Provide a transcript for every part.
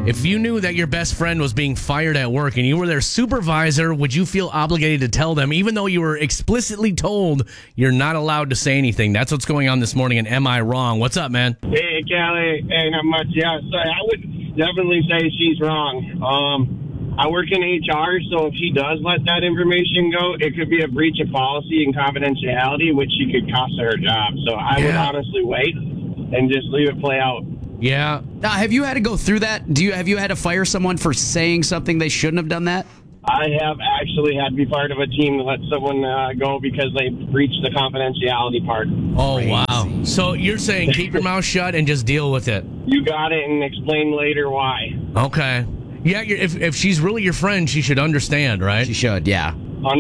If you knew that your best friend was being fired at work and you were their supervisor, would you feel obligated to tell them, even though you were explicitly told you're not allowed to say anything? That's what's going on this morning in Am I Wrong? What's up, man? Hey, Callie. Hey, not much. Yeah, so I would definitely say she's wrong. I work in HR, so if she does let that information go, it could be a breach of policy and confidentiality, which she could cost her job. So I would honestly wait and just leave it play out. Yeah. Now, have you had to go through that? Have you had to fire someone for saying something they shouldn't have done that? I have actually had to be part of a team to let someone go because they breached the confidentiality part. Oh, Crazy. wow. So you're saying keep your mouth shut and just deal with it. You got it, and explain later why. Okay. Yeah, if she's really your friend, she should understand, right? She should, yeah.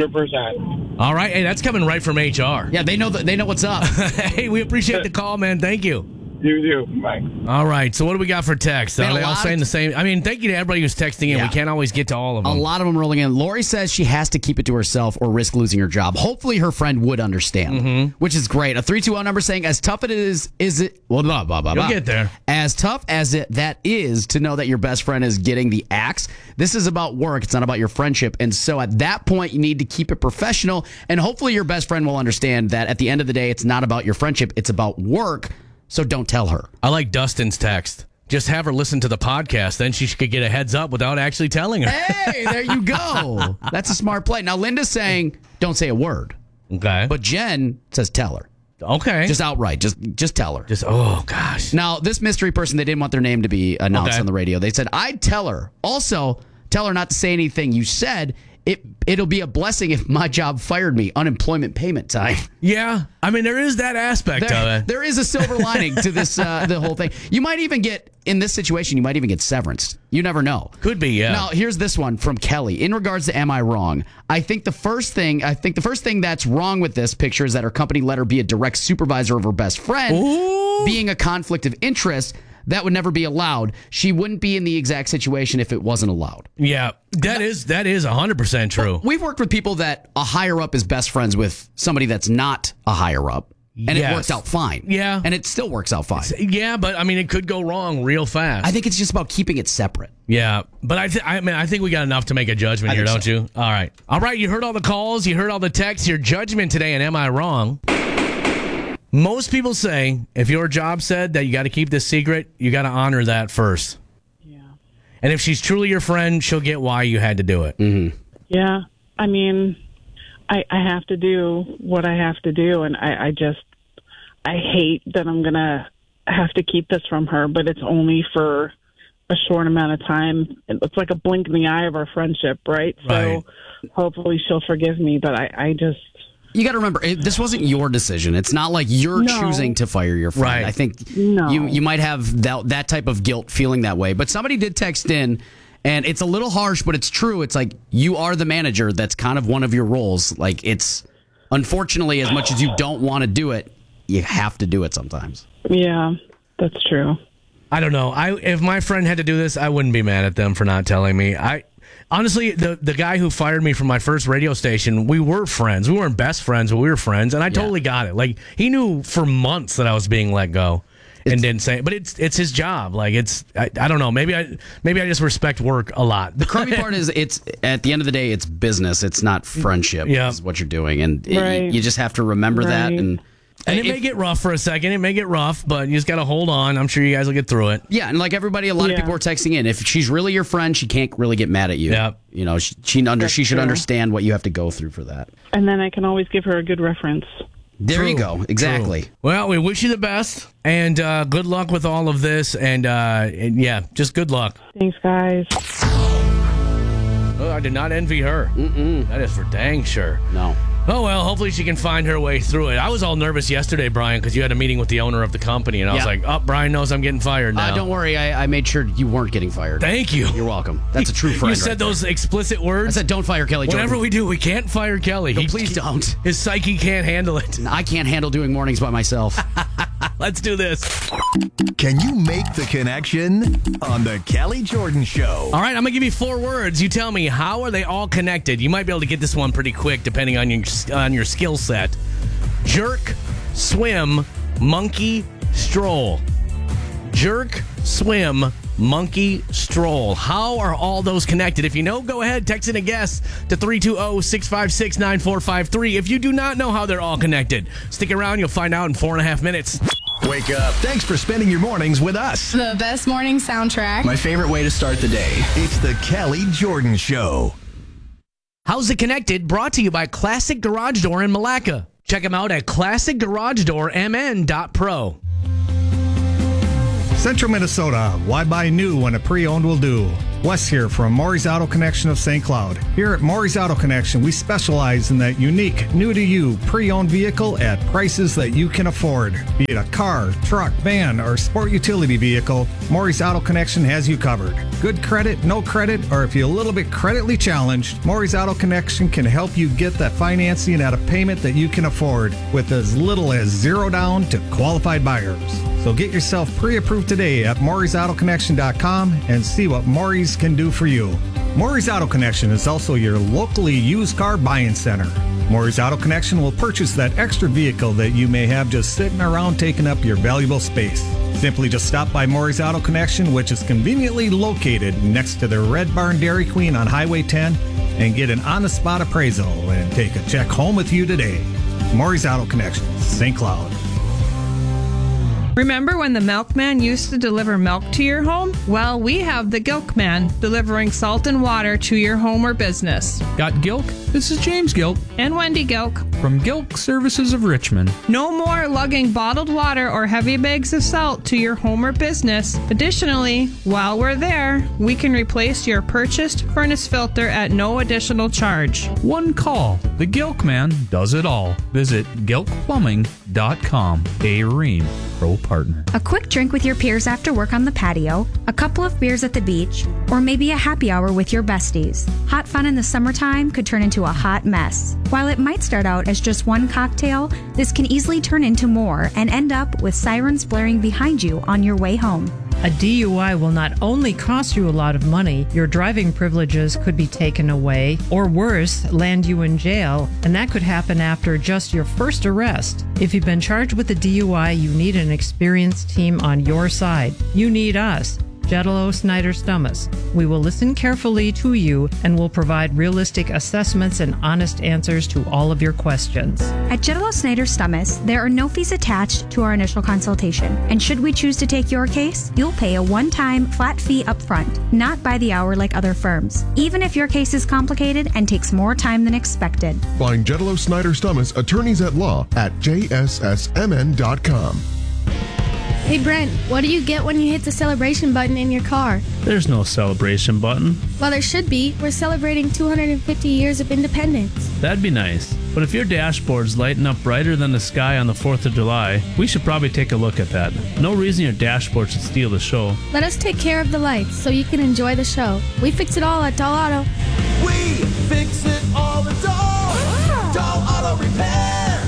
100%. All right. Hey, that's coming right from HR. Yeah, they know what's up. Hey, we appreciate the call, man. Thank you. You do. Bye. All right. So what do we got for text? Man, Are they a all lot saying of- the same? I mean, thank you to everybody who's texting in. Yeah. We can't always get to all of them. A lot of them rolling in. Lori says she has to keep it to herself or risk losing her job. Hopefully her friend would understand, which is great. A 320 number saying, as tough is it, well, blah, blah, blah, You'll blah. get there. As tough as that is to know that your best friend is getting the axe, this is about work. It's not about your friendship. And so at that point, you need to keep it professional. And hopefully your best friend will understand that at the end of the day, it's not about your friendship. It's about work. So don't tell her. I like Dustin's text. Just have her listen to the podcast. Then she could get a heads up without actually telling her. Hey, there you go. That's a smart play. Now, Linda's saying, don't say a word. Okay. But Jen says, tell her. Okay. Just outright. Just tell her. Oh, gosh. Now, this mystery person, they didn't want their name to be announced Okay. on the radio. They said, I'd tell her. Also, tell her not to say anything you said. It'll be a blessing if my job fired me. Unemployment payment time. Yeah. I mean, there is that aspect of it. There is a silver lining to this, the whole thing. You might even get, in this situation, you might even get severance. You never know. Could be, yeah. Now, here's this one from Kelly. In regards to Am I Wrong? I think the first thing that's wrong with this picture is that her company let her be a direct supervisor of her best friend, being a conflict of interest. That would never be allowed. She wouldn't be in the exact situation if it wasn't allowed. Yeah. That is 100% true. We've worked with people that a higher up is best friends with somebody that's not a higher up, and Yes. it works out fine. Yeah. And it still works out fine. Yeah, but I mean, it could go wrong real fast. I think it's just about keeping it separate. Yeah, but I think we got enough to make a judgment here, don't you? All right. You heard all the calls, you heard all the texts. Your judgment today, and Am I Wrong? Most people say if your job said that you got to keep this secret, you got to honor that first. Yeah. And if she's truly your friend, she'll get why you had to do it. Mm-hmm. Yeah. I mean, I have to do what I have to do, and I hate that I'm going to have to keep this from her, but it's only for a short amount of time. It's like a blink in the eye of our friendship, right? Right. So hopefully she'll forgive me, but I just... You got to remember, this wasn't your decision. It's not like you're choosing to fire your friend. Right. I think No. you might have that type of guilt feeling that way. But somebody did text in, and it's a little harsh, but it's true. It's like you are the manager. That's kind of one of your roles. Like, it's, unfortunately, as much as you don't want to do it, you have to do it sometimes. Yeah, that's true. I don't know. If my friend had to do this, I wouldn't be mad at them for not telling me. Honestly, the guy who fired me from my first radio station, we were friends. We weren't best friends, but we were friends, and I totally got it. Like, he knew for months that I was being let go and didn't say it. But it's his job. Like, I don't know. Maybe I just respect work a lot. The crummy part is, it's at the end of the day, it's business. It's not friendship. Yeah. Is what you're doing, and Right. you just have to remember that. Right. And it may get rough for a second. It may get rough, but you just got to hold on. I'm sure you guys will get through it. Yeah, and like everybody, a lot of people are texting in. If she's really your friend, she can't really get mad at you. Yep. You know, she should true. understand what you have to go through for that. And then I can always give her a good reference. There you go. Exactly. True. Well, we wish you the best, and good luck with all of this, and yeah, just good luck. Thanks, guys. Oh, I did not envy her. That is for dang sure. No. Oh, well, hopefully she can find her way through it. I was all nervous yesterday, Brian, because you had a meeting with the owner of the company, and I was like, Brian knows I'm getting fired now. Don't worry. I made sure you weren't getting fired. Thank you. You're welcome. That's a true friend. You said those explicit words? I said, don't fire Kelly Jordan. Whatever we do, we can't fire Kelly. No, please don't. His psyche can't handle it. I can't handle doing mornings by myself. Let's do this. Can you make the connection on the Kelly Jordan Show? All right, I'm going to give you 4 words. You tell me, how are they all connected? You might be able to get this one pretty quick depending on your skill set. Jerk, swim, monkey, stroll. Jerk, swim, monkey, stroll. How are all those connected? If you know, go ahead, text in a guess to 320-656-9453. If you do not know how they're all connected, stick around. You'll find out in 4.5 minutes. Wake up. Thanks for spending your mornings with us. The best morning soundtrack. My favorite way to start the day. It's the Kelly Jordan Show. How's It Connected? Brought to you by Classic Garage Door in Malacca. Check them out at classicgaragedoormn.pro. Central Minnesota, why buy new when a pre-owned will do? Wes here from Maury's Auto Connection of St. Cloud. Here at Maury's Auto Connection, we specialize in that unique, new-to-you, pre-owned vehicle at prices that you can afford. Be it a car, truck, van, or sport utility vehicle, Maury's Auto Connection has you covered. Good credit, no credit, or if you're a little bit creditly challenged, Maury's Auto Connection can help you get that financing at a payment that you can afford with as little as $0 down to qualified buyers. So get yourself pre-approved today at Maury'sAutoConnection.com and see what Maury's can do for you. Maury's Auto Connection is also your locally used car buying center. Maury's Auto Connection will purchase that extra vehicle that you may have just sitting around taking up your valuable space. Simply just stop by Maury's Auto Connection, which is conveniently located next to the Red Barn Dairy Queen on Highway 10, and get an on-the-spot appraisal and take a check home with you today. Maury's Auto Connection, St. Cloud. Remember when the milkman used to deliver milk to your home? Well, we have the Gilkman, delivering salt and water to your home or business. Got Gilk? This is James Gilk. And Wendy Gilk. From Gilk Services of Richmond. No more lugging bottled water or heavy bags of salt to your home or business. Additionally, while we're there, we can replace your purchased furnace filter at no additional charge. One call. The Gilkman does it all. Visit gilkplumbing.com. A Rheem Pro Partner. A quick drink with your peers after work on the patio, a couple of beers at the beach, or maybe a happy hour with your besties. Hot fun in the summertime could turn into a hot mess. While it might start out as just one cocktail, this can easily turn into more and end up with sirens blaring behind you on your way home. A DUI will not only cost you a lot of money, your driving privileges could be taken away, or worse, land you in jail, and that could happen after just your first arrest. If you've been charged with a DUI, you need an experienced team on your side. You need us. Jetalo Snyder Stummis. We will listen carefully to you and will provide realistic assessments and honest answers to all of your questions. At Jetalo Snyder Stummis, there are no fees attached to our initial consultation. And should we choose to take your case, you'll pay a one-time flat fee up front, not by the hour like other firms, even if your case is complicated and takes more time than expected. Find Jetalo Snyder Stummis attorneys at law at jssmn.com. Hey Brent, what do you get when you hit the celebration button in your car? There's no celebration button. Well, there should be. We're celebrating 250 years of independence. That'd be nice. But if your dashboard's lighting up brighter than the sky on the 4th of July, we should probably take a look at that. No reason your dashboard should steal the show. Let us take care of the lights so you can enjoy the show. We fix it all at Doll Auto. We fix it all at Doll Auto Repair.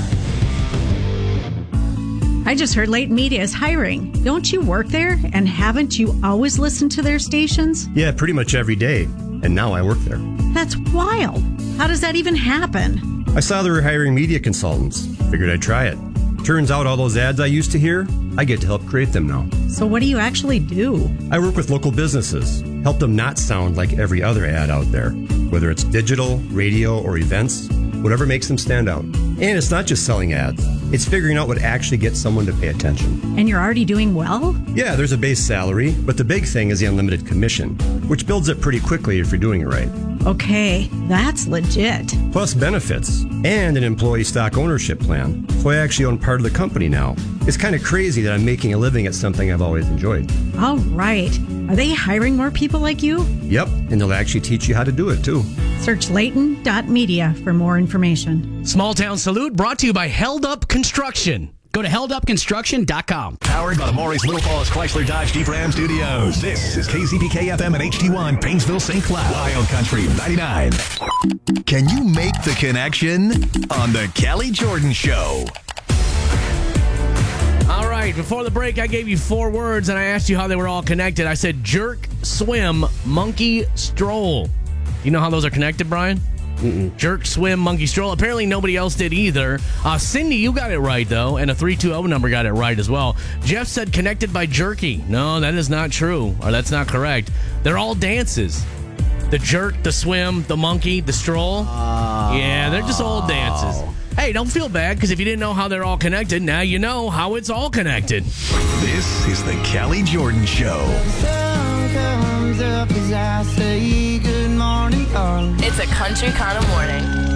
I just heard Leighton Media is hiring. Don't you work there? And haven't you always listened to their stations? Yeah, pretty much every day. And now I work there. That's wild. How does that even happen? I saw they were hiring media consultants. Figured I'd try it. Turns out all those ads I used to hear, I get to help create them now. So what do you actually do? I work with local businesses, help them not sound like every other ad out there. Whether it's digital, radio, or events, whatever makes them stand out. And it's not just selling ads. It's figuring out what actually gets someone to pay attention. And you're already doing well? Yeah, there's a base salary, but the big thing is the unlimited commission, which builds up pretty quickly if you're doing it right. Okay, that's legit. Plus benefits and an employee stock ownership plan. So I actually own part of the company now. It's kind of crazy that I'm making a living at something I've always enjoyed. All right. Are they hiring more people like you? Yep, and they'll actually teach you how to do it too. Search Leighton.media for more information. Small Town Salute brought to you by Held Up Construction. Go to heldupconstruction.com. Powered by the Maurice Little Falls Chrysler Dodge Jeep Ram Studios. This is KZPK FM and HD1 Painesville St. Cloud. Wild Country 99. Can you make the connection on the Kelly Jordan Show? All right, before the break, I gave you 4 words and I asked you how they were all connected. I said jerk, swim, monkey, stroll. You know how those are connected, Brian? Jerk, swim, monkey, stroll. Apparently nobody else did either. Cindy, you got it right, though, and a 320 number got it right as well. Jeff said connected by jerky. No, that is not true, or that's not correct. They're all dances. The jerk, the swim, the monkey, the stroll. Yeah, they're just old dances. Hey, don't feel bad, because if you didn't know how they're all connected, now you know how it's all connected. This is the Callie Jordan Show. Comes up as I say good morning, darling. It's a country kind of morning.